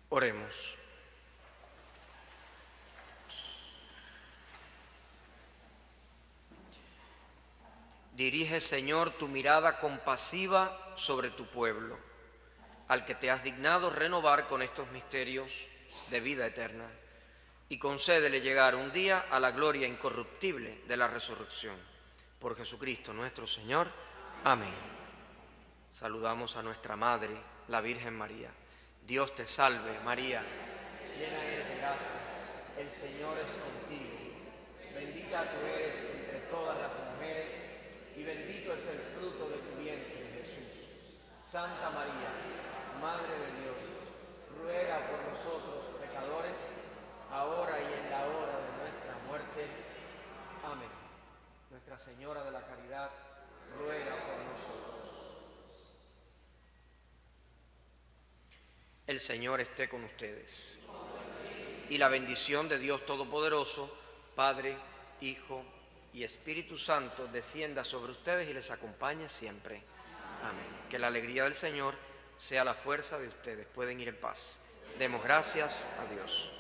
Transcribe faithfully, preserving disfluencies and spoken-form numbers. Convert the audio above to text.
Oremos. Dirige, Señor, tu mirada compasiva sobre tu pueblo, al que te has dignado renovar con estos misterios de vida eterna, y concédele llegar un día a la gloria incorruptible de la resurrección. Por Jesucristo nuestro Señor. Amén. Saludamos a nuestra Madre, la Virgen María. Dios te salve, María, llena eres de gracia, el Señor es contigo. Bendita tú eres entre todas las mujeres, y bendito es el fruto de tu vientre, Jesús. Santa María, Madre de Dios, ruega por nosotros pecadores, ahora y en la hora de nuestra muerte. Amén. Nuestra Señora de la Caridad, ruega por nosotros. El Señor esté con ustedes. Y la bendición de Dios Todopoderoso, Padre, Hijo y Espíritu Santo, descienda sobre ustedes y les acompañe siempre. Amén. Que la alegría del Señor sea la fuerza de ustedes. Pueden ir en paz. Demos gracias a Dios.